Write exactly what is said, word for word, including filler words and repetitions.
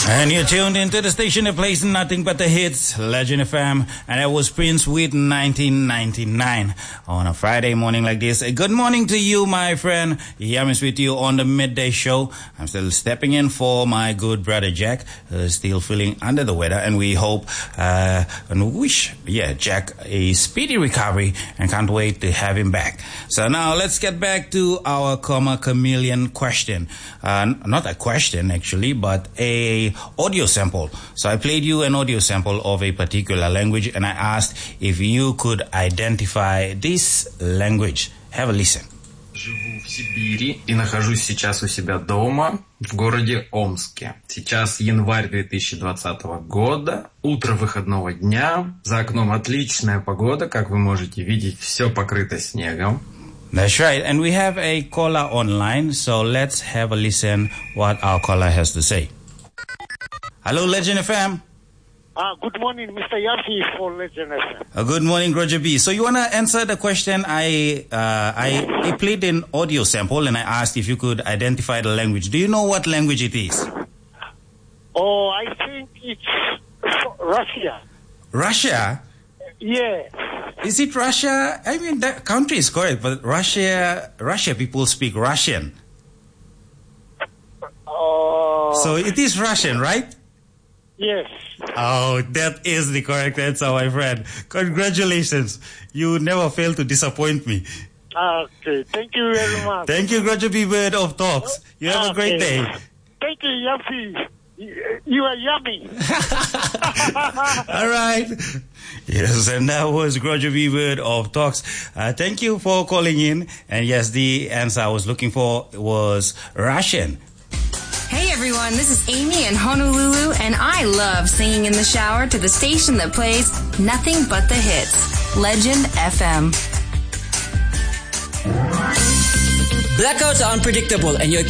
And you're tuned into the station that plays nothing but the hits, Legend F M, and that was Prince with nineteen ninety-nine on a Friday morning like this. A good morning to you, my friend. Yamis with you on the midday show. I'm still stepping in for my good brother Jack, uh, still feeling under the weather, and we hope uh, and wish, yeah, Jack a speedy recovery and can't wait to have him back. So now let's get back to our comma chameleon question. Uh, not a question actually, but a audio sample. So I played you an audio sample of a particular language and I asked if you could identify this language. Have a listen. Живу в Сибири и нахожусь сейчас у себя дома в городе Омске. Сейчас январь две тысячи двадцатого года, утро выходного дня. За окном отличная погода, как вы можете видеть, все покрыто снегом. That's right, and we have a caller online, so let's have a listen what our caller has to say. Hello, Legend F M. Uh, good morning, Mister Yafi for Legend F M. Uh, good morning, Roger B. So you want to answer the question? I, uh, I I played an audio sample and I asked if you could identify the language. Do you know what language it is? Oh, I think it's Russia. Russia? Yeah. Is it Russia? I mean, that country is correct, but Russia, Russia people speak Russian. Oh. So it is Russian, right? Yes. Oh, that is the correct answer, my friend. Congratulations. You never fail to disappoint me. Okay, thank you very much. Thank you, Roger B. Bird of Talks. You have okay. a great day. Thank you, Yafi. You are yummy. All right. Yes, and that was Roger B. Bird of Talks. Uh, thank you for calling in. And yes, the answer I was looking for was Russian. Hey everyone, this is Amy in Honolulu, and I love singing in the shower to the station that plays nothing but the hits. Legend F M. Blackouts are unpredictable and your